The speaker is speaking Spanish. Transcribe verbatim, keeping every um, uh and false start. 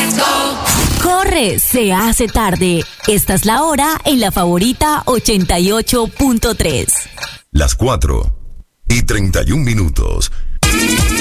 Let's go. Corre, se hace tarde. Esta es la hora en La Favorita ochenta y ocho punto tres. Las cuatro y treinta y un minutos.